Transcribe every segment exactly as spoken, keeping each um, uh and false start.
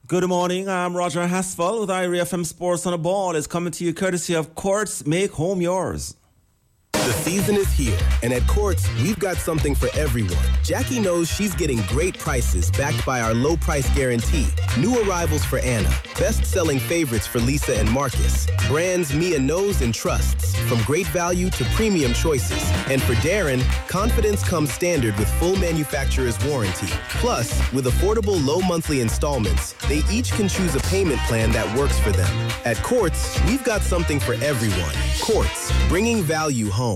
Good morning, I'm Roger Haspel with I R I F M Sports on the Ball. Is coming to you courtesy of Quartz. Make home yours. The season is here, and at Quartz, we've got something for everyone. Jackie knows she's getting great prices backed by our low price guarantee. New arrivals for Anna, best-selling favorites for Lisa and Marcus. Brands Mia knows and trusts, from great value to premium choices. And for Darren, confidence comes standard with full manufacturer's warranty. Plus, with affordable low monthly installments, they each can choose a payment plan that works for them. At Quartz, we've got something for everyone. Quartz, bringing value home.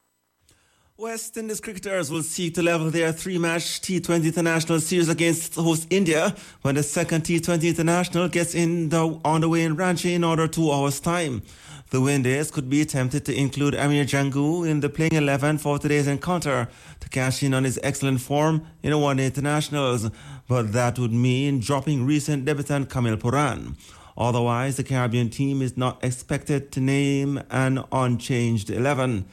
West Indies cricketers will seek to level their three-match T twenty International series against host India when the second T twenty International gets in the, on the way in Ranchi in under two hours' time. The Windies could be tempted to include Amir Jangu in the playing eleven for today's encounter to cash in on his excellent form in the one-day internationals, but that would mean dropping recent debutant Kamil Puran. Otherwise, the Caribbean team is not expected to name an unchanged eleven.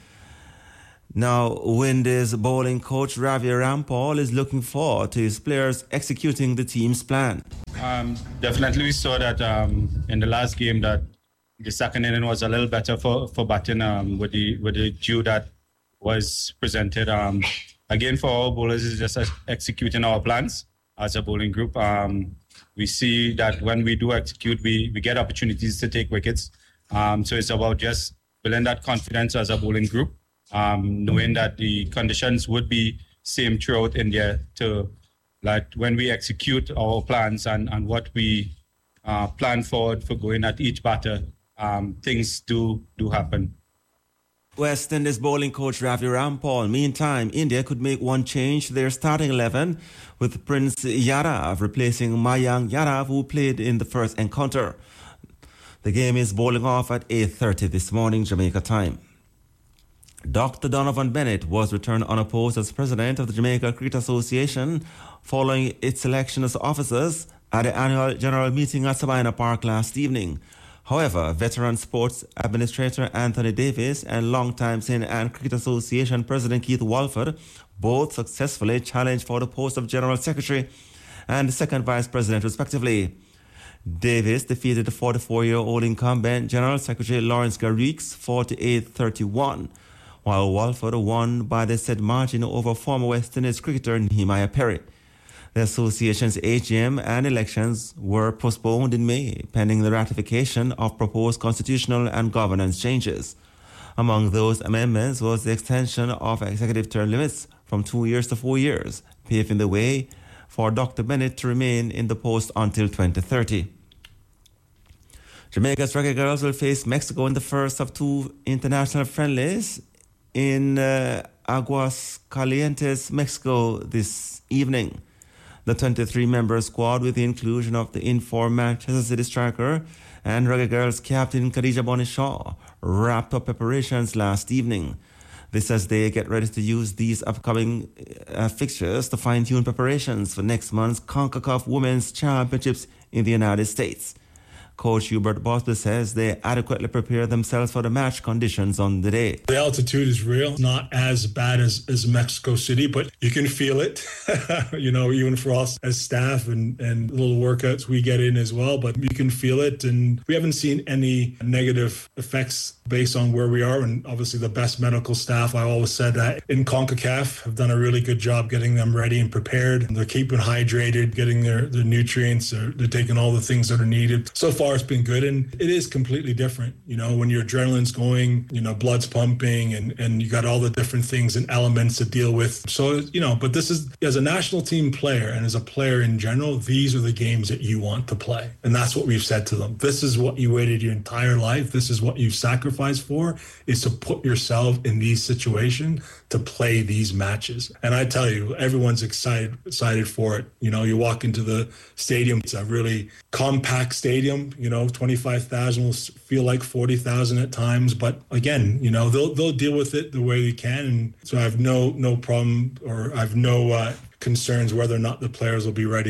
Now, Windies bowling coach Ravi Rampal is looking forward to his players executing the team's plan. Um, definitely, we saw that um, in the last game that the second inning was a little better for for batting um, with the with the due that was presented. Um, again, for our bowlers, is just executing our plans as a bowling group. Um, we see that when we do execute, we we get opportunities to take wickets. Um, so it's about just building that confidence as a bowling group. Um, knowing that the conditions would be same throughout India to like when we execute our plans and, and what we uh, plan forward for going at each batter, um, things do do happen. West Indies bowling coach Ravi Rampal. Meantime, India could make one change to their starting eleven with Prince Yadav replacing Mayank Yadav, who played in the first encounter. The game is bowling off at eight thirty this morning, Jamaica time. Doctor Donovan Bennett was returned unopposed as president of the Jamaica Cricket Association following its election as officers at the annual general meeting at Sabina Park last evening. However, veteran sports administrator Anthony Davis and longtime Saint Anne Cricket Association president Keith Walford both successfully challenged for the post of general secretary and second vice president respectively. Davis defeated the forty-four-year-old incumbent General Secretary Lawrence Garrix forty-eight thirty-one. While Walford won by the said margin over former West Indies cricketer Nehemiah Perry. The association's A G M and elections were postponed in May, pending the ratification of proposed constitutional and governance changes. Among those amendments was the extension of executive term limits from two years to four years, paving the way for Doctor Bennett to remain in the post until twenty thirty. Jamaica's Reggae Girls will face Mexico in the first of two international friendlies in uh, Aguascalientes, Mexico this evening. The twenty-three-member squad, with the inclusion of the informed Manchester City striker and Reggae Girls captain Khadija Bonishaw, wrapped up preparations last evening. This as they get ready to use these upcoming uh, fixtures to fine-tune preparations for next month's CONCACAF Women's Championships in the United States. Coach Hubert Boswell says they adequately prepare themselves for the match conditions on the day. The altitude is real, not as bad as, as Mexico City, but you can feel it, you know, even for us as staff and, and little workouts we get in as well, but you can feel it. And we haven't seen any negative effects based on where we are. And obviously the best medical staff, I always said that in CONCACAF have done a really good job getting them ready and prepared. They're keeping hydrated, getting their, their nutrients, they're, they're taking all the things that are needed. So far, it's been good, and it is completely different. You know, when your adrenaline's going, you know, blood's pumping, and, and you got all the different things and elements to deal with. So, you know, but this is, as a national team player and as a player in general, these are the games that you want to play. And that's what we've said to them. This is what you waited your entire life. This is what you've sacrificed for, is to put yourself in these situations to play these matches. And I tell you, everyone's excited, excited for it. You know, you walk into the stadium, it's a really compact stadium. You know, twenty-five thousand will feel like forty thousand at times. But again, you know, they'll they'll deal with it the way they can. And so I have no no problem, or I have no uh, concerns whether or not the players will be ready for.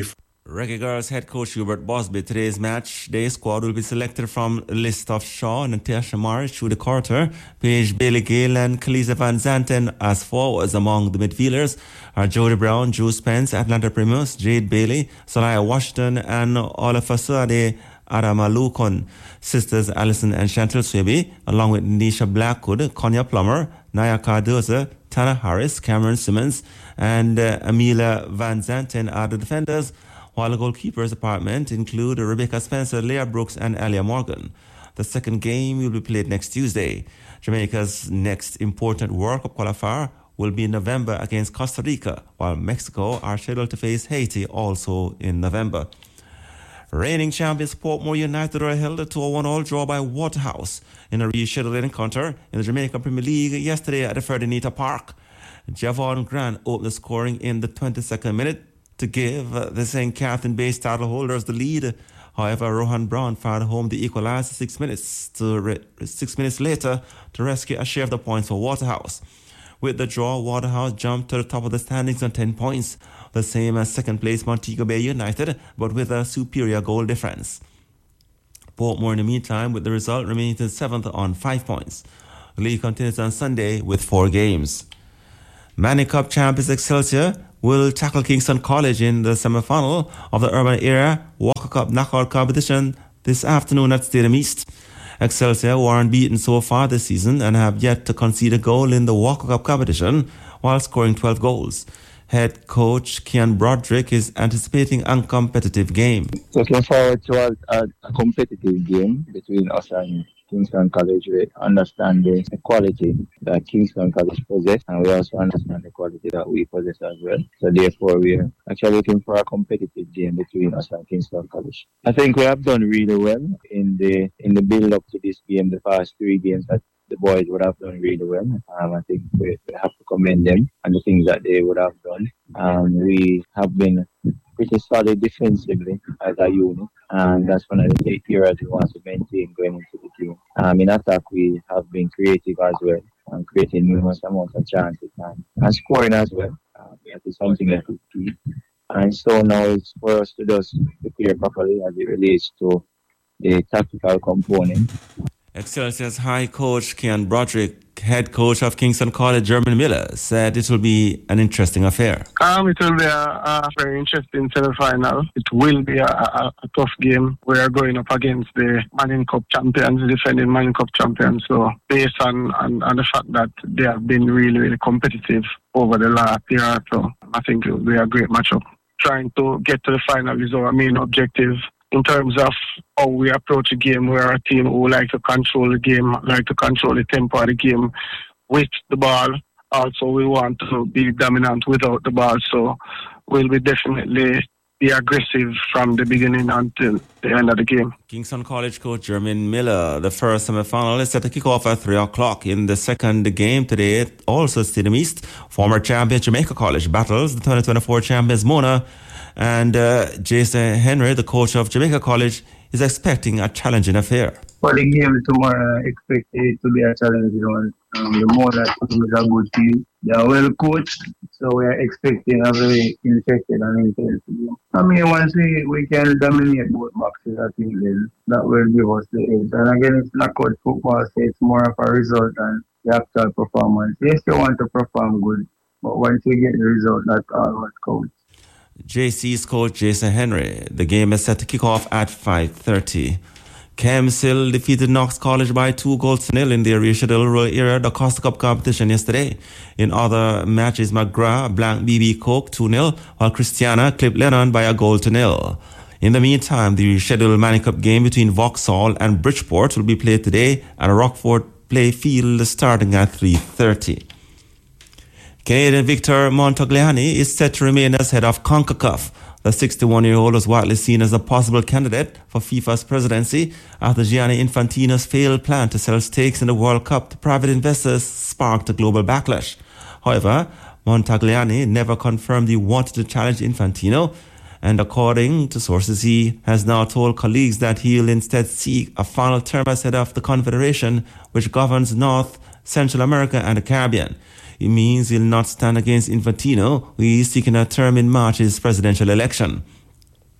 Reggae Girls head coach Hubert Busby. Today's match day squad will be selected from a list of Shaw and Natasha Morris through the quarter. Paige Bailey Gale and Kalisa Van Zanten as forwards. Among the midfielders are Jodie Brown, Drew Spence, Atlanta Primus, Jade Bailey, Salaya Washington, and Olafasade Adamalukon. Sisters Alison and Chantel Swaby, along with Nisha Blackwood, Konya Plummer, Naya Cardoza, Tana Harris, Cameron Simmons, and uh, Amelia Van Zanten are the defenders, while the goalkeepers' department include Rebecca Spencer, Leah Brooks, and Alia Morgan. The second game will be played next Tuesday. Jamaica's next important World Cup qualifier will be in November against Costa Rica, while Mexico are scheduled to face Haiti also in November. Reigning champions Portmore United are held a two one all draw by Waterhouse in a rescheduled encounter in the Jamaica Premier League yesterday at the Ferdinand Park. Javon Grant opened the scoring in the twenty-second minute to give the Saint Catherine-based title holders the lead. However, Rohan Brown fired home the equalizer six minutes to re- six minutes later to rescue a share of the points for Waterhouse. With the draw, Waterhouse jumped to the top of the standings on ten points, the same as second place Montego Bay United, but with a superior goal difference. Portmore, in the meantime, with the result, remains in seventh on five points. The league continues on Sunday with four games. Manning Cup champions Excelsior will tackle Kingston College in the semi-final of the Urban Area Walker Cup knockout competition this afternoon at Stadium East. Excelsior were unbeaten so far this season and have yet to concede a goal in the Walker Cup competition while scoring twelve goals. Head coach Kian Broderick is anticipating a competitive game. Looking forward to a, a, a competitive game between us and Kingston College. We understand the quality that Kingston College possesses, and we also understand the quality that we possess as well. So therefore, we're actually looking for a competitive game between us and Kingston College. I think we have done really well in the in the build-up to this game. The past three games that the boys would have done really well. Um, I think we, we have to commend them and the things that they would have done. Um, we have been pretty solid defensively as a unit, and that's one of the key areas we want to maintain going into the game. Um, in attack, we have been creative as well and creating numerous amounts of chances and, and scoring as well. Uh, that is something that we keep. And so now it's for us to just prepare properly as it relates to the tactical component. Excelsior's high coach Kian Broderick, head coach of Kingston College, Jeremy Miller, said it will be an interesting affair. Um, it will be a, a very interesting semi-final. It will be a, a, a tough game. We are going up against the Manning Cup champions, defending Manning Cup champions. So based on, on, on the fact that they have been really, really competitive over the last year or so, I think it will be a great matchup. Trying to get to the final is our main objective. In terms of how we approach the game, we're a team who like to control the game, like to control the tempo of the game with the ball. Also, we want to be dominant without the ball, so we'll be definitely be aggressive from the beginning until the end of the game. Kingston College coach Jermaine Miller, the first semi-final is set to kick off at three o'clock. In the second game today, also Stadium East, former champion Jamaica College battles the twenty twenty-four champions Mona. And uh, Jason Henry, the coach of Jamaica College, is expecting a challenging affair. For the game tomorrow, I expect it to be a challenging one. Um, the more that team is a good team. They are well coached, so we are expecting a very interesting and intense game. I mean, once we, we can dominate both boxes, I think then that will give us the edge. And again, it's knockout football, so it's more of a result than the actual performance. Yes, you want to perform good, but once you get the result, that's all what counts. J C's coach Jason Henry. The game is set to kick off at five thirty. Kemsill defeated Knox College by two goals to nil in the rescheduled era the Costa Cup competition yesterday. In other matches, McGrath blanked B B Coke two nil, while Christiana clipped Lennon by a goal to nil. In the meantime, the rescheduled Manning Cup game between Vauxhall and Bridgeport will be played today at Rockford Playfield starting at three thirty. Canadian Victor Montagliani is set to remain as head of CONCACAF. The sixty-one-year-old was widely seen as a possible candidate for FIFA's presidency after Gianni Infantino's failed plan to sell stakes in the World Cup to private investors sparked a global backlash. However, Montagliani never confirmed he wanted to challenge Infantino, and according to sources, he has now told colleagues that he'll instead seek a final term as head of the Confederation, which governs North, Central America and the Caribbean. It means he'll not stand against Infantino, who is seeking a term in March's presidential election.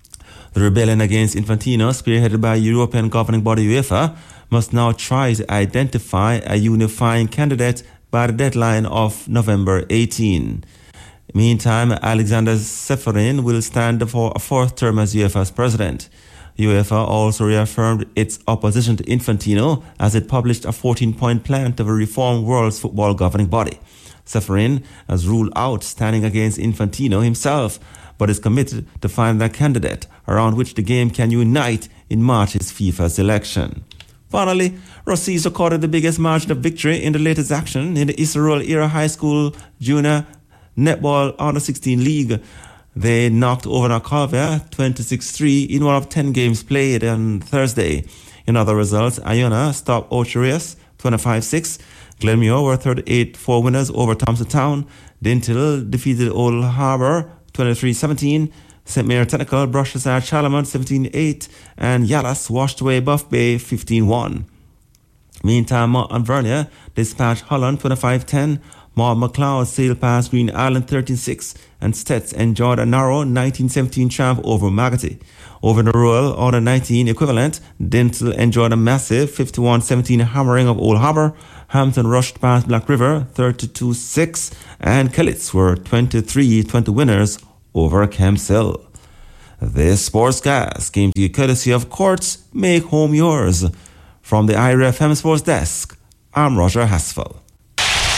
The rebellion against Infantino, spearheaded by European governing body UEFA, must now try to identify a unifying candidate by the deadline of November eighteenth. Meantime, Alexander Ceferin will stand for a fourth term as UEFA's president. UEFA also reaffirmed its opposition to Infantino as it published a fourteen-point plan to reform world's football governing body. Ceferin has ruled out standing against Infantino himself, but is committed to finding a candidate around which the game can unite in March's FIFA's election. Finally, Rossies recorded the biggest margin of victory in the latest action in the Israel Era High School Junior Netball Under sixteen League. They knocked over Narkovia twenty-six three in one of ten games played on Thursday. In other results, Iona stopped Ocherius twenty-five six. Glenmuir were thirty-eight four winners over Thompson. Dintil defeated Old Harbour twenty-three seventeen. Saint Mary Technical brushed aside Chalamont seventeen eight, and Yalas washed away Buff Bay fifteen one. Meantime, Mount Alvernia dispatched Holland twenty-five ten. Maud McLeod sailed past Green Island thirteen six, and Stets enjoyed a narrow nineteen seventeen triumph over Magotty. Over the Royal Under nineteen equivalent, Dintle enjoyed a massive fifty-one seventeen hammering of Old Harbour. Hampton rushed past Black River thirty-two six, and Kellits were twenty-three twenty winners over Kempshill. This sportscast came to you courtesy of Courts Make Home Yours. From the I R F M Sports Desk, I'm Roger Hasfell.